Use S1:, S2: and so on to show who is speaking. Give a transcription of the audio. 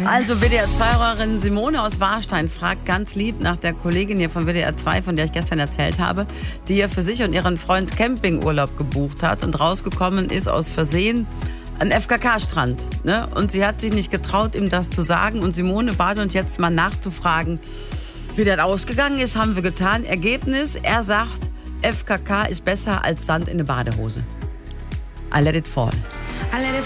S1: Also WDR-2-Hörerin Simone aus Warstein fragt ganz lieb nach der Kollegin hier von WDR 2, von der ich gestern erzählt habe, die ja für sich und ihren Freund Campingurlaub gebucht hat und rausgekommen ist aus Versehen ein FKK-Strand. Ne? Und sie hat sich nicht getraut, ihm das zu sagen. Und Simone bat uns jetzt mal nachzufragen, wie das ausgegangen ist. Haben wir getan. Ergebnis, er sagt, FKK ist besser als Sand in eine Badehose. I let it fall.